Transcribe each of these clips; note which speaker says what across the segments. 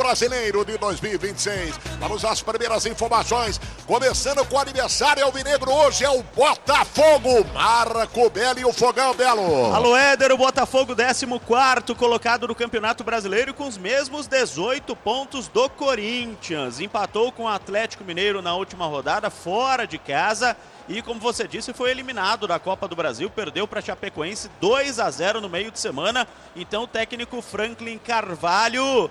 Speaker 1: Brasileiro de 2026. Vamos às primeiras informações. Começando com o aniversário alvinegro, hoje é o Botafogo. Marco Belo e o Fogão, Belo.
Speaker 2: Alô, Éder, o Botafogo 14º colocado no Campeonato Brasileiro com os mesmos 18 pontos do Corinthians. Empatou com o Atlético Mineiro na última rodada, fora de casa. E como você disse, foi eliminado da Copa do Brasil, perdeu para Chapecoense 2-0 no meio de semana. Então o técnico Franklin Carvalho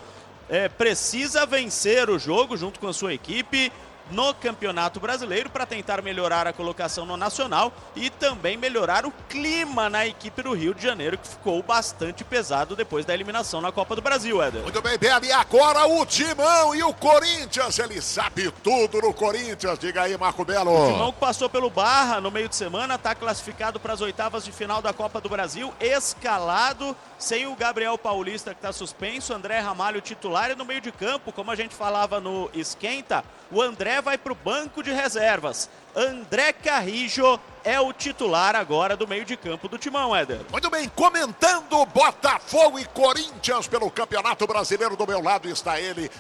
Speaker 2: precisa vencer o jogo junto com a sua equipe no Campeonato Brasileiro para tentar melhorar a colocação no Nacional e também melhorar o clima na equipe do Rio de Janeiro, que ficou bastante pesado depois da eliminação na Copa do Brasil, Éder.
Speaker 1: Muito bem, Belo, e agora o Timão e o Corinthians, ele sabe tudo no Corinthians, diga aí, Marco Belo.
Speaker 2: O Timão que passou pelo Barra no meio de semana, está classificado para as oitavas de final da Copa do Brasil, escalado, sem o Gabriel Paulista que está suspenso, André Ramalho titular, e no meio de campo, como a gente falava no Esquenta, o André vai para o banco de reservas. André Carrijo é o titular agora do meio de campo do Timão, Éder.
Speaker 1: Muito bem, comentando Botafogo e Corinthians pelo Campeonato Brasileiro, do meu lado está ele,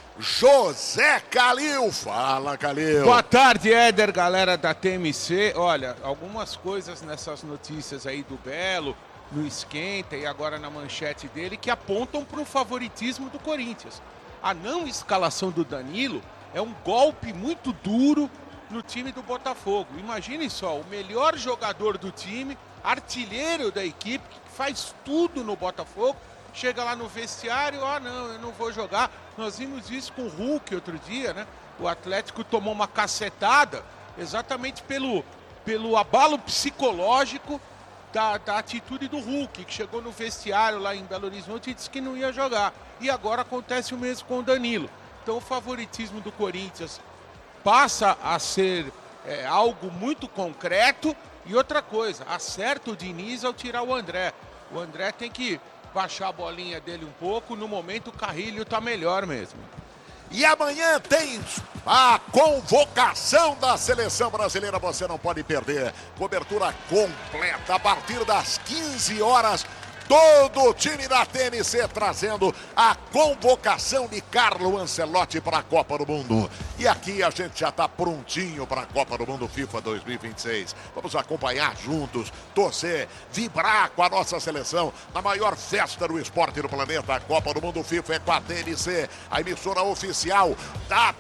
Speaker 1: José Calil. Fala, Calil.
Speaker 3: Boa tarde, Éder, galera da TMC. Olha, algumas coisas nessas notícias aí do Belo, no Esquenta e agora na manchete dele, que apontam para o favoritismo do Corinthians. A não escalação do Danilo é um golpe muito duro no time do Botafogo. Imagine só, o melhor jogador do time, artilheiro da equipe, que faz tudo no Botafogo, chega lá no vestiário, não, eu não vou jogar. Nós vimos isso com o Hulk outro dia, né? O Atlético tomou uma cacetada exatamente pelo abalo psicológico da atitude do Hulk, que chegou no vestiário lá em Belo Horizonte e disse que não ia jogar. E agora acontece o mesmo com o Danilo. Então o favoritismo do Corinthians passa a ser algo muito concreto. E outra coisa, acerta o Diniz ao tirar o André. O André tem que baixar a bolinha dele um pouco. No momento o Carrilho está melhor mesmo.
Speaker 1: E amanhã tem a convocação da Seleção Brasileira, você não pode perder. Cobertura completa a partir das 15 horas. Todo o time da TNC trazendo a convocação de Carlo Ancelotti para a Copa do Mundo. E aqui a gente já está prontinho para a Copa do Mundo FIFA 2026. Vamos acompanhar juntos, torcer, vibrar com a nossa seleção na maior festa do esporte do planeta. A Copa do Mundo FIFA é com a TNC, a emissora oficial da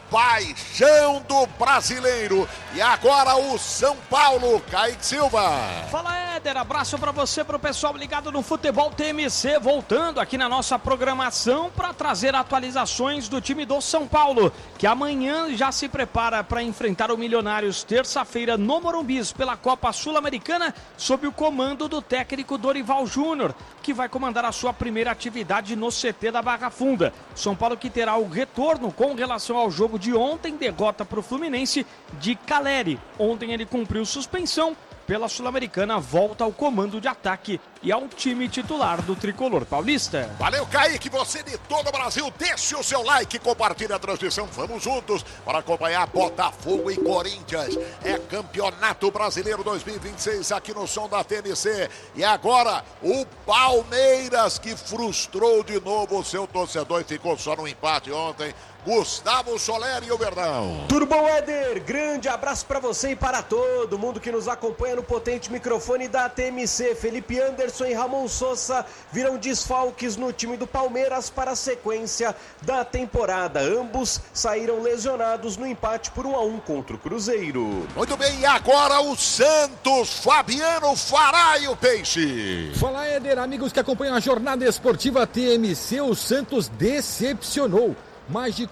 Speaker 1: paixão do brasileiro. E agora o São Paulo, Kaique Silva.
Speaker 4: Fala, Éder, abraço para você, para o pessoal ligado no Futebol TMC, voltando aqui na nossa programação para trazer atualizações do time do São Paulo, que amanhã já se prepara para enfrentar o Milionários, terça-feira no Morumbi, pela Copa Sul-Americana, sob o comando do técnico Dorival Júnior, que vai comandar a sua primeira atividade no CT da Barra Funda. São Paulo que terá o retorno com relação ao jogo de ontem, derrota para o Fluminense de Caleri. Ontem ele cumpriu suspensão. Pela Sul-Americana, volta ao comando de ataque e ao time titular do Tricolor Paulista.
Speaker 1: Valeu, Kaique, você de todo o Brasil, deixe o seu like, compartilhe a transmissão, vamos juntos para acompanhar Botafogo e Corinthians. É Campeonato Brasileiro 2026 aqui no som da TNC. E agora, o Palmeiras, que frustrou de novo o seu torcedor e ficou só no empate ontem. Gustavo Soler e o Verdão.
Speaker 5: Tudo bom, Éder? Grande abraço para você e para todo mundo que nos acompanha no potente microfone da TMC. Felipe Anderson e Ramon Sosa viram desfalques no time do Palmeiras para a sequência da temporada. Ambos saíram lesionados no empate por 1-1 contra o Cruzeiro.
Speaker 1: Muito bem, e agora o Santos, Fabiano Fará e o Peixe.
Speaker 6: Fala, Éder, amigos que acompanham a jornada esportiva TMC, o Santos decepcionou. Mais de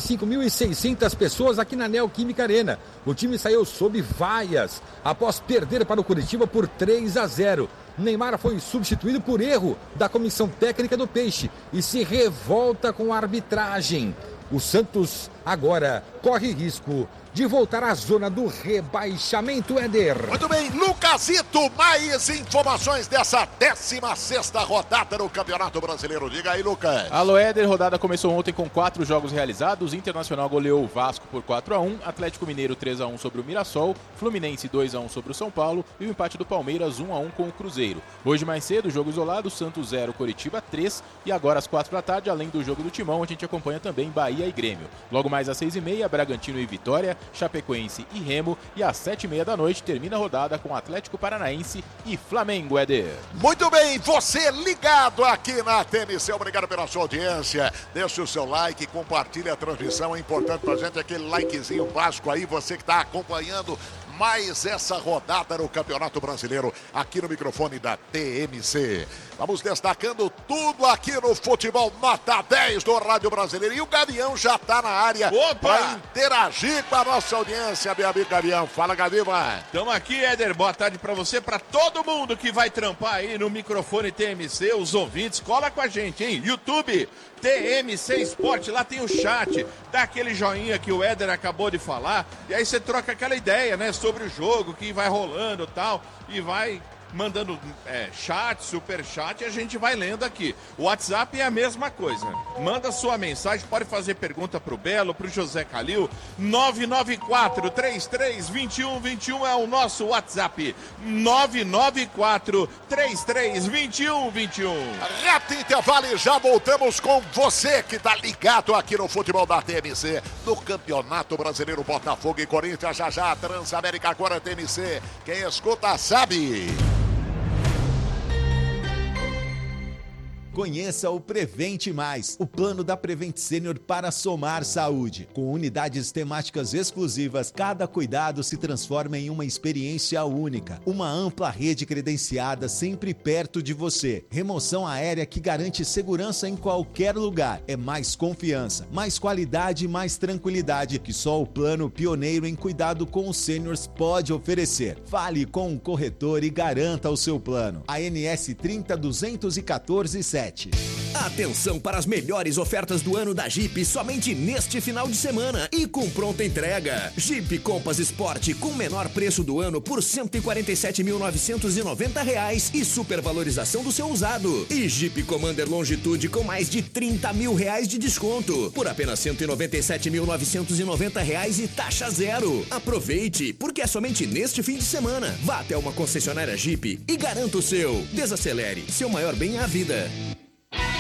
Speaker 6: 45.600 pessoas aqui na Neoquímica Arena. O time saiu sob vaias após perder para o Curitiba por 3-0. Neymar foi substituído por erro da comissão técnica do Peixe e se revolta com a arbitragem. O Santos agora corre risco de voltar à zona do rebaixamento, Éder.
Speaker 1: Muito bem, Lucasito, mais informações dessa 16ª rodada do Campeonato Brasileiro. Diga aí, Lucas.
Speaker 7: Alô, Éder, rodada começou ontem com 4 jogos realizados. Internacional goleou o Vasco por 4-1, Atlético Mineiro 3-1 sobre o Mirassol, Fluminense 2-1 sobre o São Paulo e o empate do Palmeiras 1-1 com o Cruzeiro. Hoje mais cedo, jogo isolado, Santos 0, Coritiba 3 e agora às 4 da tarde, além do jogo do Timão, a gente acompanha também Bahia e Grêmio. Logo mais às 6h30, Bragantino e Vitória, Chapecoense e Remo, e às 7h30 da noite termina a rodada com Atlético Paranaense e Flamengo, Éder.
Speaker 1: Muito bem, você ligado aqui na TMC, obrigado pela sua audiência, deixa o seu like, compartilha a transmissão, é importante pra gente aquele likezinho básico aí, você que está acompanhando mais essa rodada no Campeonato Brasileiro aqui no microfone da TMC. Vamos destacando tudo aqui no futebol nota 10 do Rádio Brasileiro. E o Gavião já está na área para interagir com a nossa audiência, meu amigo Gavião. Fala, Gaviva.
Speaker 8: Estamos aqui, Éder. Boa tarde para você, para todo mundo que vai trampar aí no microfone TMC, os ouvintes. Cola com a gente, hein? YouTube, TMC Esporte, lá tem o chat. Dá aquele joinha que o Éder acabou de falar. E aí você troca aquela ideia, né? Sobre o jogo, que vai rolando e tal. E vai mandando chat, super chat, e a gente vai lendo aqui. O WhatsApp é a mesma coisa. Manda sua mensagem, pode fazer pergunta pro Belo, pro José Calil. 994-33-2121 é o nosso WhatsApp. 994-33-2121.
Speaker 1: Reto intervalo e já voltamos com você que tá ligado aqui no futebol da TMC, no Campeonato Brasileiro. Botafogo e Corinthians, já, Transamérica agora TMC. Quem escuta sabe.
Speaker 9: Conheça o Prevente Mais, o plano da Prevent Senior para somar saúde. Com unidades temáticas exclusivas, cada cuidado se transforma em uma experiência única. Uma ampla rede credenciada sempre perto de você. Remoção aérea que garante segurança em qualquer lugar. É mais confiança, mais qualidade e mais tranquilidade que só o plano pioneiro em cuidado com os seniors pode oferecer. Fale com o corretor e garanta o seu plano. ANS 30.214.7.
Speaker 10: Atenção para as melhores ofertas do ano da Jeep somente neste final de semana e com pronta entrega. Jeep Compass Sport com menor preço do ano por R$ 147.990 e supervalorização do seu usado. E Jeep Commander Longitude com mais de R$ 30 mil de desconto por apenas R$ 197.990 e taxa zero. Aproveite, porque é somente neste fim de semana. Vá até uma concessionária Jeep e garanta o seu. Desacelere, seu maior bem é a vida.